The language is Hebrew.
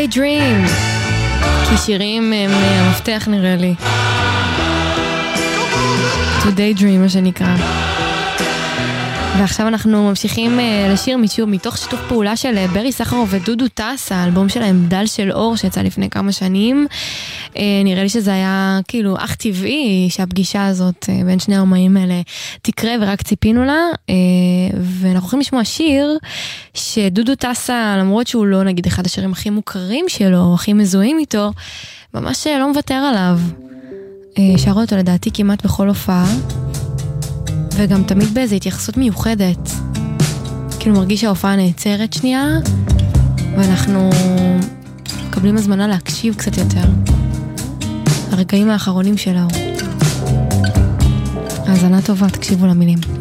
Daydream, כי שירים הם המפתח נראה לי. To Daydream מה שנקרא. ועכשיו אנחנו ממשיכים לשיר מתוך שיתוף פעולה של ברי סחרוף ודודו טס, האלבום שלהם דל של אור שיצא לפני כמה שנים. נראה לי שזה היה כאילו אך טבעי שהפגישה הזאת בין שני האומנים האלה תקרה ורק ציפינו לה. ואנחנו הולכים לשמוע שיר שדודו טס, למרות שהוא לא נגיד אחד השירים הכי מוכרים שלו, הכי מזוהים איתו, ממש לא מוותר עליו. שרו אותו לדעתי כמעט בכל הופעה, וגם תמיד באיזו התייחסות מיוחדת. כאילו מרגיש שההופעה נעצרת שנייה, ואנחנו מקבלים הזמנה להקשיב קצת יותר. הרגעים האחרונים שלו. האזנה טובה, תקשיבו למילים.